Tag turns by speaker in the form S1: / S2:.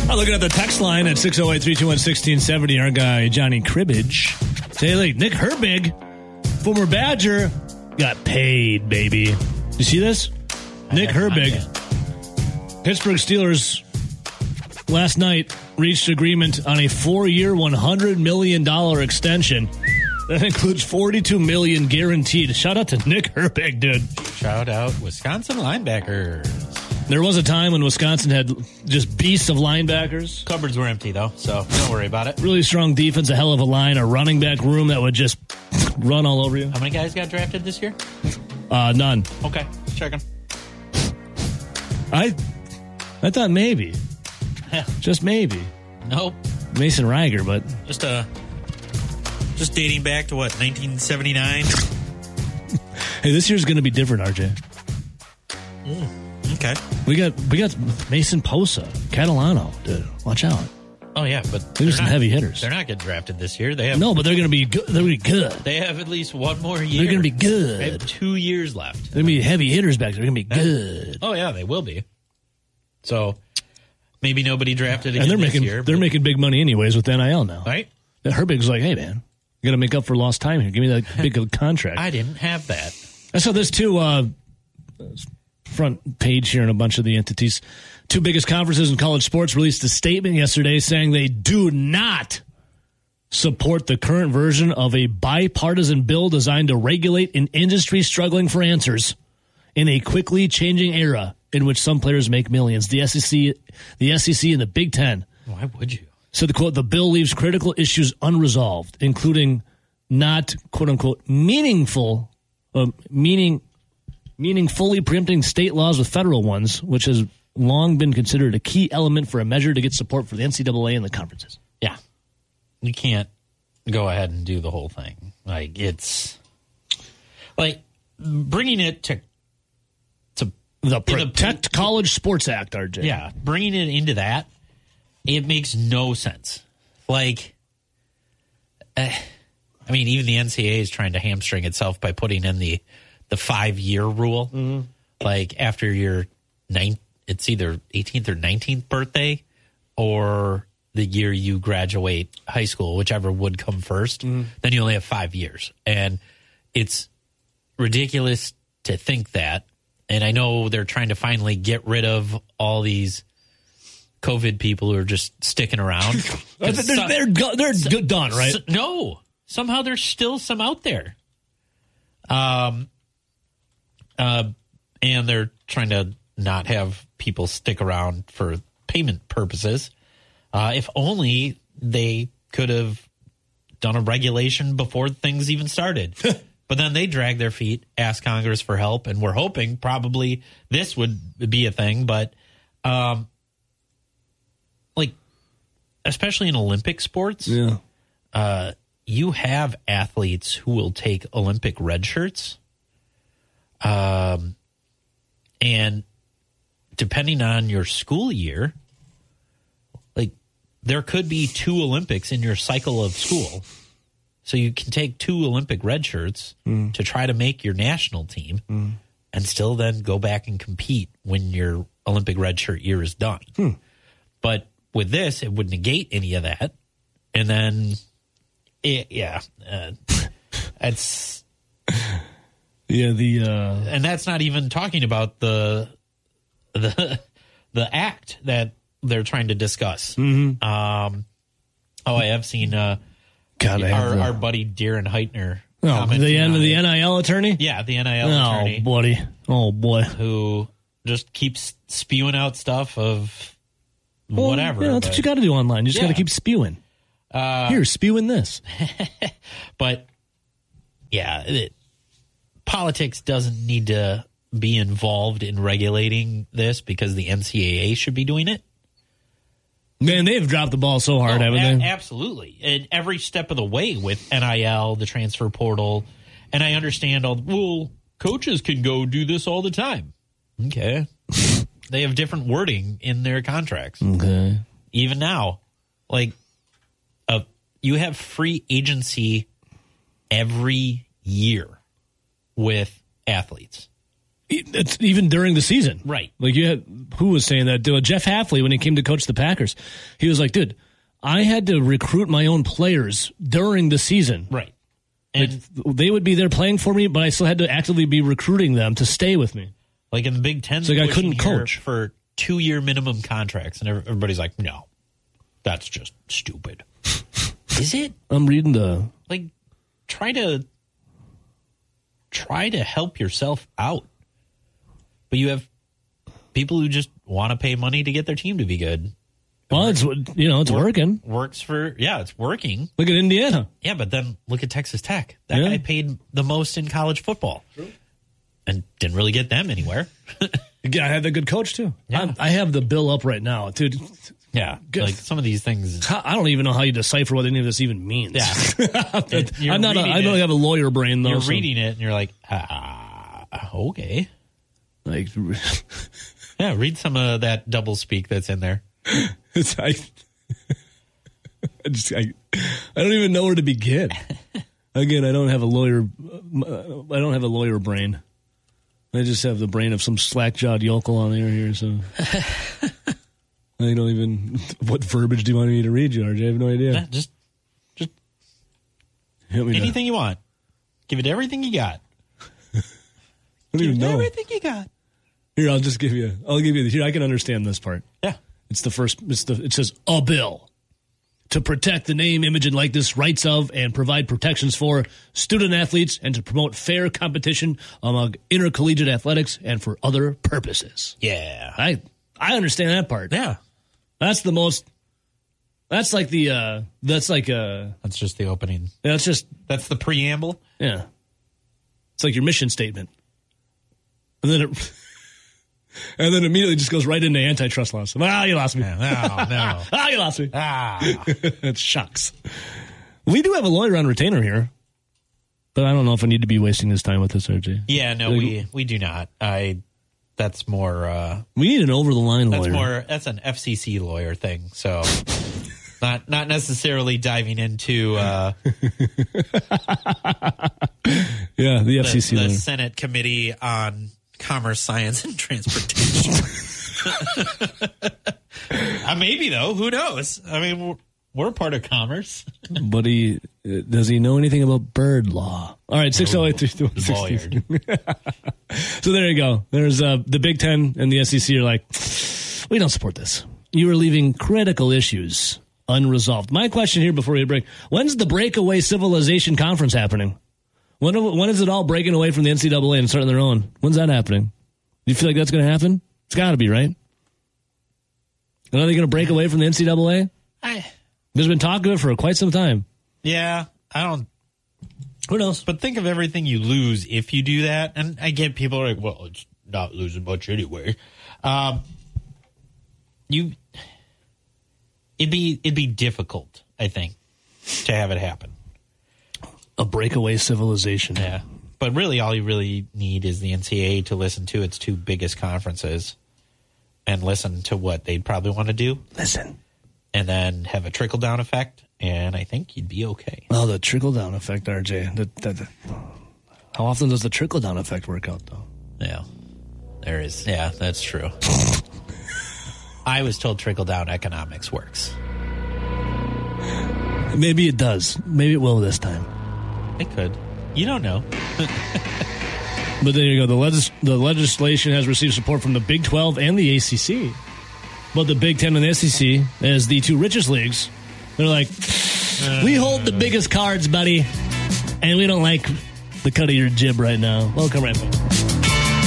S1: Looking at the text line at 608-321-1670, our guy Johnny Cribbage. Say, like, Nick Herbig, former Badger, got paid, baby. You see this? Nick Herbig, Pittsburgh Steelers, last night reached agreement on a 4-year, $100 million extension. That includes $42 million guaranteed. Shout out to Nick Herbig, dude.
S2: Shout out Wisconsin linebackers.
S1: There was a time when Wisconsin had just beasts of linebackers.
S2: Cupboards were empty, though, so don't worry about it.
S1: Really strong defense, a hell of a line, a running back room that would just run all over you.
S2: How many guys got drafted this year?
S1: None.
S2: Okay, checking.
S1: I thought maybe. Just maybe.
S2: Nope.
S1: Mason Reiger, but...
S2: Just dating back to, 1979?
S1: Hey, this year's going to be different, RJ.
S2: Okay.
S1: We got Mason Posa, Catalano, dude. Watch out.
S2: Oh, yeah, but...
S1: There's some heavy hitters.
S2: They're not getting drafted this year.
S1: No, but they're going to be good. They're going to be good.
S2: They have at least one more year.
S1: They're going to be good.
S2: They have 2 years left.
S1: They're going to be heavy hitters back there. They're going to be good.
S2: Oh, yeah, they will be. So, maybe nobody drafted again
S1: and they're
S2: this
S1: making,
S2: year.
S1: They're making big money anyways with NIL now.
S2: Right?
S1: Herbig's like, hey, man, you got to make up for lost time here. Give me that big contract.
S2: I didn't have that.
S1: I saw this, too, front page here in a bunch of the entities. 2 biggest conferences in college sports released a statement yesterday saying they do not support the current version of a bipartisan bill designed to regulate an industry struggling for answers in a quickly changing era in which some players make millions. The SEC and the Big Ten.
S2: Why would you?
S1: So the quote, the bill leaves critical issues unresolved, including not, quote unquote, meaningfully preempting state laws with federal ones, which has long been considered a key element for a measure to get support for the NCAA and the conferences.
S2: Yeah. You can't go ahead and do the whole thing. Like, it's like bringing it to
S1: the Protect College Sports Act, RJ.
S2: Yeah, bringing it into that, it makes no sense. Like, I mean, even the NCAA is trying to hamstring itself by putting in the 5-year rule. Mm-hmm. Like, after your it's either 18th or 19th birthday or the year you graduate high school, whichever would come first, then you only have 5 years. And it's ridiculous to think that. And I know they're trying to finally get rid of all these COVID people who are just sticking around.
S1: they're done, right?
S2: No. Somehow there's still some out there. And they're trying to not have people stick around for payment purposes. If only they could have done a regulation before things even started. But then they drag their feet, ask Congress for help, and we're hoping probably this would be a thing. But, like, especially in Olympic sports, you have athletes who will take Olympic red shirts. And depending on your school year, like, there could be 2 Olympics in your cycle of school. So you can take 2 Olympic red shirts to try to make your national team and still then go back and compete when your Olympic red shirt year is done. But with this, it would negate any of that. And then, it's... and that's not even talking about the act that they're trying to discuss. I have seen... our buddy Darren Heitner.
S1: Oh, the NIL attorney?
S2: Yeah, the NIL attorney.
S1: Oh, buddy. Oh, boy.
S2: Who just keeps spewing out stuff of whatever.
S1: Yeah, that's what you got to do online. You just got to keep spewing. Here, spewing this.
S2: But, yeah, politics doesn't need to be involved in regulating this because the NCAA should be doing it.
S1: Man, they've dropped the ball so hard, haven't they?
S2: Absolutely. And every step of the way with NIL, the transfer portal, and I understand coaches can go do this all the time. Okay. They have different wording in their contracts.
S1: Okay.
S2: Even now, like, you have free agency every year with athletes.
S1: It's even during the season.
S2: Right.
S1: Like you had, who was saying that? Jeff Hafley, when he came to coach the Packers, he was like, dude, I had to recruit my own players during the season.
S2: Right. And
S1: like, they would be there playing for me, but I still had to actively be recruiting them to stay with me.
S2: Like in the Big Ten,
S1: like I couldn't coach
S2: for 2-year minimum contracts, and everybody's like, no, that's just stupid. Is it?
S1: I'm reading
S2: like try to help yourself out. But you have people who just want to pay money to get their team to be good.
S1: Well, it's working.
S2: Works for, it's working.
S1: Look at Indiana.
S2: Yeah, but then look at Texas Tech. That guy paid the most in college football. True. And didn't really get them anywhere.
S1: Yeah, I had the good coach, too.
S2: Yeah.
S1: I have the bill up right now, dude.
S2: Yeah, like some of these things.
S1: I don't even know how you decipher what any of this even means.
S2: Yeah.
S1: I don't have a lawyer brain, though.
S2: You're reading it, and you're like, okay.
S1: Like,
S2: yeah, read some of that double speak that's in there.
S1: I don't even know where to begin. Again, I don't have a lawyer brain. I just have the brain of some slack-jawed yokel on air here, so I don't even. What verbiage do you want me to read you, RJ? I have no idea.
S2: Yeah, just anything you want. Give it everything you got.
S1: I don't even know.
S2: Everything you got.
S1: Here, I'll give you here. I can understand this part.
S2: Yeah.
S1: It says a bill to protect the name, image, and likeness rights of and provide protections for student athletes and to promote fair competition among intercollegiate athletics and for other purposes.
S2: Yeah.
S1: I understand that part.
S2: Yeah.
S1: That's the most. That's like the. That's
S2: just the opening.
S1: That's
S2: the preamble.
S1: Yeah. It's like your mission statement, and then it immediately just goes right into antitrust laws. You lost me.
S2: No.
S1: You lost me. It shucks. We do have a lawyer on retainer here, but I don't know if I need to be wasting his time with this, RJ.
S2: Yeah, no, we do not. That's more.
S1: We need an over-the-line lawyer.
S2: That's an FCC lawyer thing. So, not necessarily diving into.
S1: The FCC
S2: the
S1: lawyer.
S2: Senate Committee on Commerce, Science, and Transportation. Maybe, though. Who knows? I mean, we're part of commerce.
S1: But does he know anything about bird law? All right, 608-321-16. So there you go. There's the Big Ten and the SEC are like, we don't support this. You are leaving critical issues unresolved. My question here before we break, when's the Breakaway Civilization Conference happening? When is it all breaking away from the NCAA and starting their own? When's that happening? Do you feel like that's going to happen? It's got to be, right? And are they going to break away from the NCAA? There's been talk of it for quite some time.
S2: Yeah, I don't.
S1: Who knows?
S2: But think of everything you lose if you do that. And I get people are like, well, it's not losing much anyway. It'd be difficult, I think, to have it happen.
S1: A breakaway civilization.
S2: Yeah. But really, all you really need is the NCAA to listen to its two biggest conferences and listen to what they'd probably want to do.
S1: Listen.
S2: And then have a trickle-down effect, and I think you'd be okay.
S1: Oh, the trickle-down effect, RJ. How often does the trickle-down effect work out, though?
S2: Yeah. There is. Yeah, that's true. I was told trickle-down economics works.
S1: Maybe it does. Maybe it will this time.
S2: It could. You don't know.
S1: But there you go. The legislation has received support from the Big 12 and the ACC. But the Big 10 and the SEC, as the two richest leagues, they're like, we hold the biggest cards, buddy, and we don't like the cut of your jib right now. We'll come right back.